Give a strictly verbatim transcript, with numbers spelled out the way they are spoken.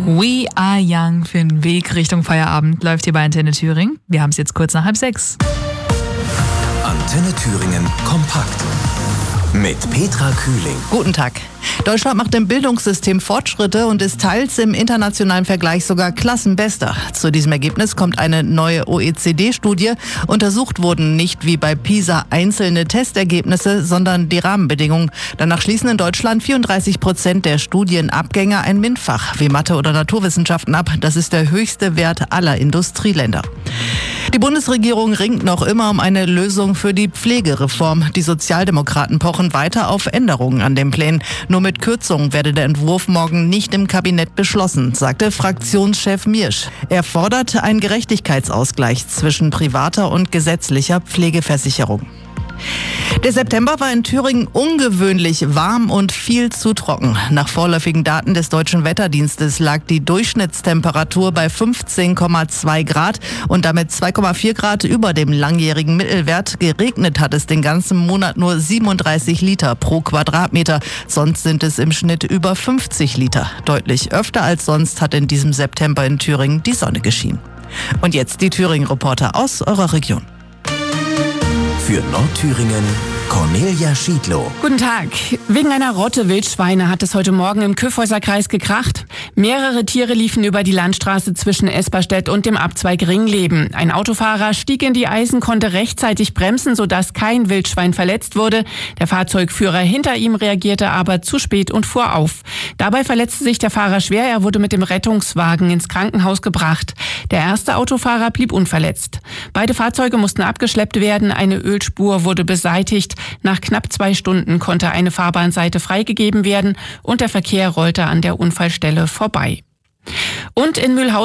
We are young für den Weg Richtung Feierabend läuft hier bei Antenne Thüringen. Wir haben es jetzt kurz nach halb sechs. Antenne Thüringen kompakt mit Petra Kühling. Guten Tag. Deutschland macht im Bildungssystem Fortschritte und ist teils im internationalen Vergleich sogar Klassenbester. Zu diesem Ergebnis kommt eine neue O E C D-Studie. Untersucht wurden nicht wie bei PISA einzelne Testergebnisse, sondern die Rahmenbedingungen. Danach schließen in Deutschland vierunddreißig Prozent der Studienabgänger ein MINT-Fach wie Mathe oder Naturwissenschaften ab. Das ist der höchste Wert aller Industrieländer. Die Bundesregierung ringt noch immer um eine Lösung für die Pflegereform. Die Sozialdemokraten pochen weiter auf Änderungen an den Plänen. Nur mit Kürzungen werde der Entwurf morgen nicht im Kabinett beschlossen, sagte Fraktionschef Miersch. Er fordert einen Gerechtigkeitsausgleich zwischen privater und gesetzlicher Pflegeversicherung. Der September war in Thüringen ungewöhnlich warm und viel zu trocken. Nach vorläufigen Daten des Deutschen Wetterdienstes lag die Durchschnittstemperatur bei fünfzehn Komma zwei Grad und damit zwei Komma vier Grad über dem langjährigen Mittelwert. Geregnet hat es den ganzen Monat nur siebenunddreißig Liter pro Quadratmeter. Sonst sind es im Schnitt über fünfzig Liter. Deutlich öfter als sonst hat in diesem September in Thüringen die Sonne geschienen. Und jetzt die Thüringen-Reporter aus eurer Region. Für Nordthüringen Cornelia Schiedlow. Guten Tag. Wegen einer Rotte Wildschweine hat es heute Morgen im Kyffhäuser Kreis gekracht. Mehrere Tiere liefen über die Landstraße zwischen Esperstedt und dem Abzweig Ringleben. Ein Autofahrer stieg in die Eisen, konnte rechtzeitig bremsen, sodass kein Wildschwein verletzt wurde. Der Fahrzeugführer hinter ihm reagierte aber zu spät und fuhr auf. Dabei verletzte sich der Fahrer schwer. Er wurde mit dem Rettungswagen ins Krankenhaus gebracht. Der erste Autofahrer blieb unverletzt. Beide Fahrzeuge mussten abgeschleppt werden. Eine Ölspur wurde beseitigt. Nach knapp zwei Stunden konnte eine Fahrbahnseite freigegeben werden und der Verkehr rollte an der Unfallstelle vorbei. Und in Mühlhausen